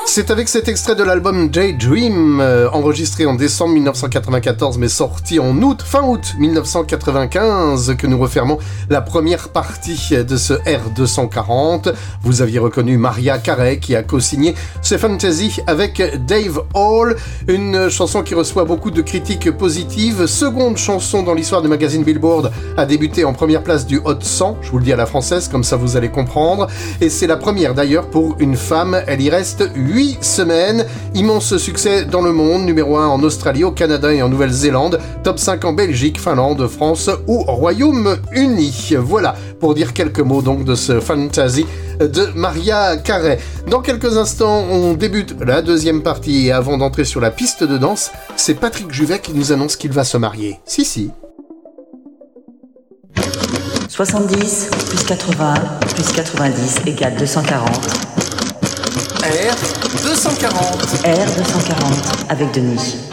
C'est avec cet extrait de l'album Daydream, enregistré en décembre 1994 mais sorti en fin août 1995, que nous refermons la première partie de ce R240. Vous aviez reconnu Mariah Carey qui a co-signé ce Fantasy avec Dave Hall, une chanson qui reçoit beaucoup de critiques positives, seconde chanson dans l'histoire du magazine Billboard à débuter en première place du Hot 100, je vous le dis à la française, comme ça vous allez comprendre, et c'est la première d'ailleurs pour une femme, elle y reste 8 semaines, immense succès dans le monde, numéro 1 en Australie, au Canada et en Nouvelle-Zélande, top 5 en Belgique, Finlande, France ou Royaume-Uni. Voilà, pour dire quelques mots donc de ce Fantasy de Mariah Carey. Dans quelques instants, on débute la deuxième partie et avant d'entrer sur la piste de danse, c'est Patrick Juvet qui nous annonce qu'il va se marier. Si. 70 plus 80 plus 90 égale 240. R240. R240 avec Denis.